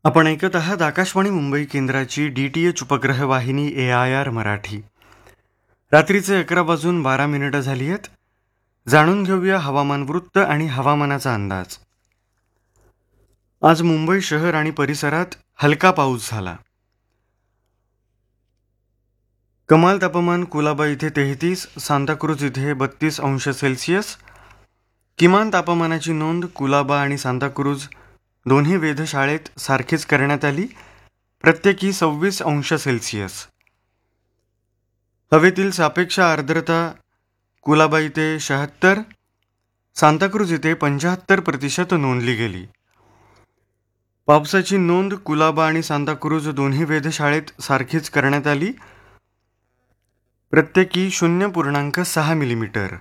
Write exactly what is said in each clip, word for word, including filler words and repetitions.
आपण ऐकत आहात आकाशवाणी मुंबई केंद्राची डी टी एच उपग्रह वाहिनी ए आय आर मराठी. रात्रीचे अकरा वाजून बारा मिनिटं झाली आहेत. जाणून घेऊया हवामान वृत्त आणि हवामानाचा अंदाज. आज मुंबई शहर आणि परिसरात हलका पाऊस झाला. कमाल तापमान कुलाबा इथे तेहतीस, सांताक्रूज इथे बत्तीस अंश सेल्सिअस. किमान तापमानाची नोंद कुलाबा आणि सांताक्रूज दोन्ही वेधशाळेत सारखीच करण्यात आली, प्रत्येकी सव्वीस अंश सेल्सिअस. हवेतील सापेक्ष आर्द्रता कुलाबा इथे शहात्तर, सांताक्रूज इथे पंच्याहत्तर प्रतिशत नोंदली गेली. पावसाची नोंद कुलाबा आणि सांताक्रूज दोन्ही वेधशाळेत सारखीच करण्यात आली, प्रत्येकी शून्य पूर्णांक सहा मिलीमीटर.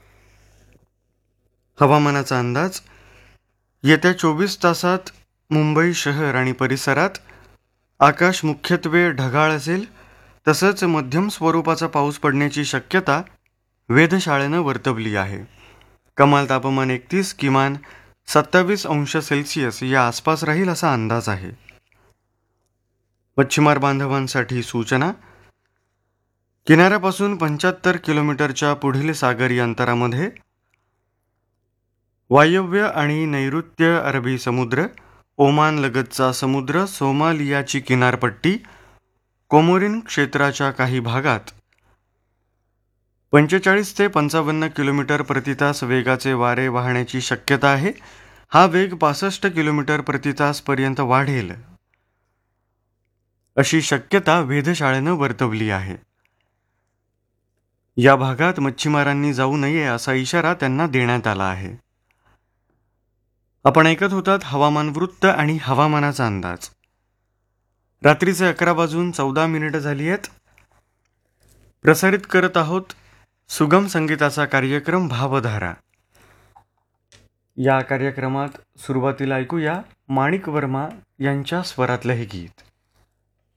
हवामानाचा अंदाज. येत्या चोवीस तासात मुंबई शहर आणि परिसरात आकाश मुख्यत्वे ढगाळ असेल, तसंच मध्यम स्वरूपाचा पाऊस पडण्याची शक्यता वेधशाळेनं वर्तवली आहे. कमाल तापमान एकतीस, किमान सत्तावीस अंश सेल्सिअस या आसपास राहील असा अंदाज आहे. मच्छीमार बांधवांसाठी सूचना. किनाऱ्यापासून पंच्याहत्तर किलोमीटरच्या पुढील सागरी अंतरामध्ये वायव्य आणि नैऋत्य अरबी समुद्र, ओमान लगतचा समुद्र, सोमालियाची किनारपट्टी, कोमोरिन क्षेत्राच्या काही भागात पंचेचाळीस ते पंचावन्न किलोमीटर प्रतितास वेगाचे वारे वाहण्याची शक्यता आहे. हा वेग पासष्ट किलोमीटर प्रतितासपर्यंत वाढेल अशी शक्यता वेधशाळेनं वर्तवली आहे. या भागात मच्छीमारांनी जाऊ नये असा इशारा त्यांना देण्यात आला आहे. आपण ऐकत होतात हवामान वृत्त आणि हवामानाचा अंदाज. रात्रीचे अकरा वाजून चौदा मिनिटं झाली आहेत. प्रसारित करत आहोत सुगम संगीताचा कार्यक्रम भावधारा. या कार्यक्रमात सुरुवातीला ऐकूया माणिक वर्मा यांच्या स्वरातलं हे गीत.